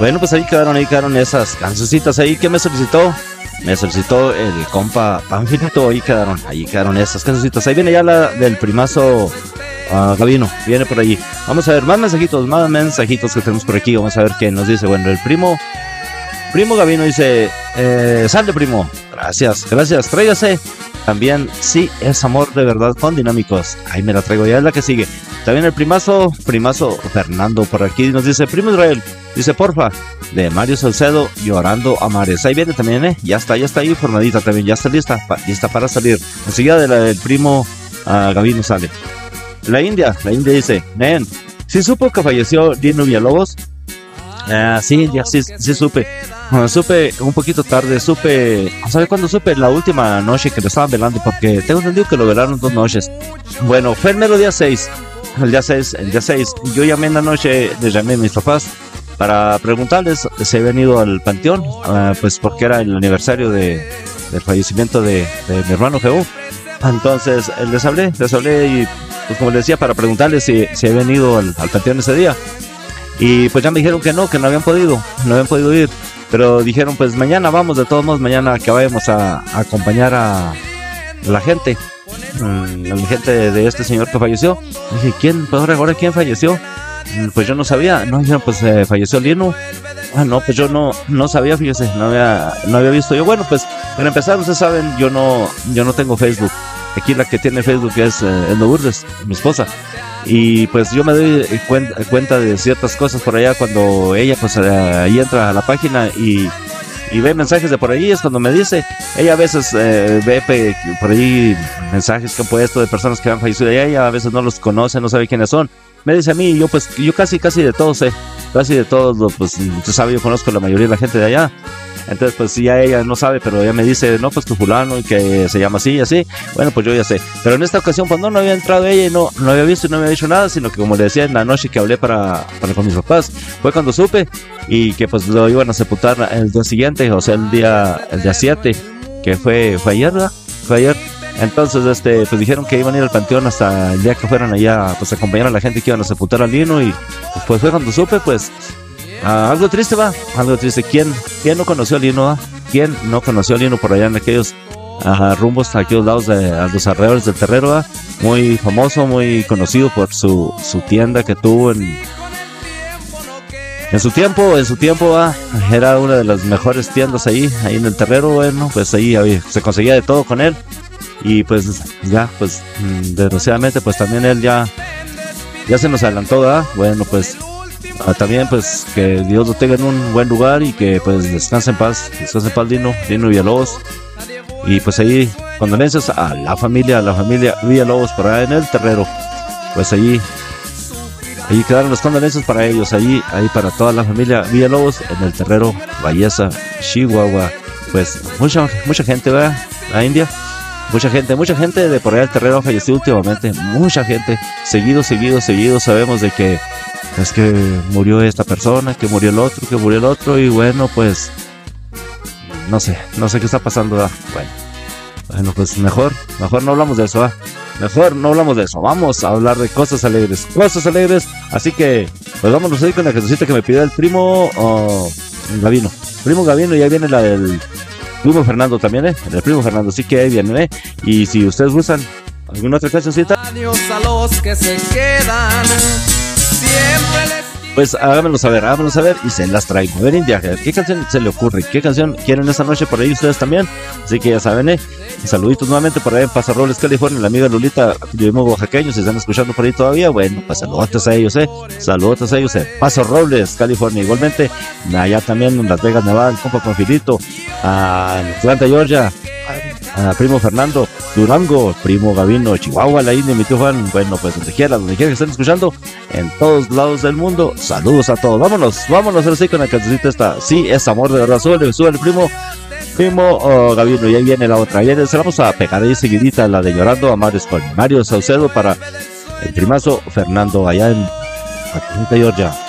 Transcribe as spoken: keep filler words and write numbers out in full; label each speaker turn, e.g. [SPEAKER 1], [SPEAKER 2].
[SPEAKER 1] Bueno, pues ahí quedaron, ahí quedaron esas cancioncitas ahí que me solicitó. Me solicitó el compa Panfilito, ahí quedaron, ahí quedaron esas cancioncitas. Ahí viene ya la del primazo uh, Gavino, viene por allí. Vamos a ver más mensajitos, más mensajitos que tenemos por aquí. Vamos a ver qué nos dice. Bueno, el primo, primo Gavino dice, eh, sale primo, gracias, gracias, tráigase. También, sí, es amor de verdad con Dinámicos. Ahí me la traigo, ya es la que sigue. También el primazo, primazo Fernando por aquí nos dice, primo Israel, dice porfa, de Mario Salcedo, Llorando a Mares. Ahí viene también, eh, ya está, ya está ahí formadita también, ya está lista, pa, lista para salir. Enseguida de la del primo uh, Gavino sale. La India, la India dice, nen, ¿sí supo que falleció Dino Villalobos? Ah, sí, ya sí, sí supe. Bueno, supe un poquito tarde, supe, ¿sabe cuándo supe? La última noche que lo estaban velando, porque tengo entendido que lo velaron dos noches. Bueno, fue el mero día seis, el día seis, el día seis. Yo llamé en la noche, les llamé a mis papás para preguntarles si habían ido al panteón, uh, pues porque era el aniversario de, del fallecimiento de, de mi hermano Jehú. Entonces les hablé, les hablé y pues como les decía, para preguntarles si, si habían ido al, al panteón ese día. Y pues ya me dijeron que no, que no habían podido, no habían podido ir. Pero dijeron, pues mañana vamos, de todos modos, mañana que vayamos a, a acompañar a la gente, mm, la gente de, de este señor que falleció. Dije, ¿quién? Pues ahora, ahora ¿quién falleció? Mm, pues yo no sabía. No, dijeron, pues eh, falleció Lino. Ah, no, pues yo no, no sabía, fíjese, no había, no había visto yo. Bueno, pues para empezar, ustedes saben, yo no, yo no tengo Facebook. Aquí la que tiene Facebook es eh, Lourdes, mi esposa. Y pues yo me doy cuenta, cuenta de ciertas cosas por allá cuando ella pues ahí entra a la página y, y ve mensajes de por ahí. Es cuando me dice, ella a veces eh, ve pe, por ahí mensajes que han puesto de personas que han fallecido y ella a veces no los conoce, no sabe quiénes son. Me dice a mí, yo pues yo casi casi de todos sé, casi de todos, pues usted sabe, yo conozco la mayoría de la gente de allá. Entonces pues ya ella no sabe, pero ella me dice, no, pues que fulano y que se llama así y así. Bueno, pues yo ya sé. Pero en esta ocasión pues no, no había entrado ella y no, no había visto y no había dicho nada, sino que como le decía en la noche que hablé para, para con mis papás, fue cuando supe y que pues lo iban a sepultar el día siguiente, o sea el día el día siete, que fue, fue ayer, ¿verdad? Fue ayer. Entonces este pues dijeron que iban a ir al panteón hasta el día que fueran allá, pues a acompañar a la gente que iban a sepultar al Lino. Y pues fue cuando supe, pues Ah, algo triste, va, algo triste. ¿Quién, quién no conoció a Lino? ¿Va? ¿Quién no conoció a Lino por allá en aquellos uh, rumbos, a aquellos lados de a los alrededores del Terrero? ¿Va? Muy famoso, muy conocido por su, su tienda que tuvo en, en su tiempo, en su tiempo, ¿va? Era una de las mejores tiendas ahí, ahí en el Terrero. Bueno, pues ahí, ahí se conseguía de todo con él. Y pues ya, pues desgraciadamente, pues también él ya, ya se nos adelantó, ¿va? Bueno, pues Ah, también pues que Dios lo tenga en un buen lugar y que pues descanse en paz, descanse en paz Lino, Lino Villalobos. Y pues ahí condolencias a la familia, a la familia Villalobos por allá en el Terrero. Pues ahí, ahí quedaron las condolencias para ellos, ahí, ahí para toda la familia Villalobos en el Terrero, Valleza, Chihuahua. Pues mucha, mucha gente, ¿verdad? La India. Mucha gente, mucha gente de por allá del Terrero ha fallecido últimamente, mucha gente, seguido, seguido, seguido, sabemos de que es que murió esta persona, que murió el otro, que murió el otro, y bueno, pues no sé, no sé qué está pasando, ¿verdad? Bueno, bueno, pues mejor, mejor no hablamos de eso, ¿verdad? Mejor no hablamos de eso, vamos a hablar de cosas alegres, cosas alegres, así que, pues vámonos ahí con la cancioncita que me pidió el primo oh, Gavino, primo Gavino, y ahí viene la del primo Fernando también, ¿eh? El primo Fernando, así que ahí viene, ¿eh? Y si ustedes gustan alguna otra cancioncita,
[SPEAKER 2] adiós a los que se quedan, siempre les...
[SPEAKER 1] pues háganmelo saber, háganmelo saber y se las traigo. A ver, India, ¿qué canción se le ocurre? ¿Qué canción quieren esta noche por ahí ustedes también? Así que ya saben, ¿eh? Saluditos nuevamente por ahí en Paso Robles, California, la amiga Lulita, vivimos oaxaqueños, si están escuchando por ahí todavía, bueno, pues saludos a ellos, ¿eh? Saludos a ellos, ¿eh? Paso Robles, California, igualmente, allá también en Las Vegas, Nevada, el compa Panfilito, a Atlanta, Georgia, a primo Fernando, Durango, primo Gavino, Chihuahua, la India, mi tío Juan. Bueno, pues donde quiera, donde quiera que estén escuchando, en todos lados del mundo, saludos a todos. Vámonos, vámonos ahora sí con la cancioncita esta. Sí, es amor de verdad, sube, sube el primo, primo oh, Gavino, y ahí viene la otra. Ahí se vamos a pegar ahí seguidita, la de Llorando a Mares con Mario Saucedo para el primazo Fernando allá en Atlanta, Georgia.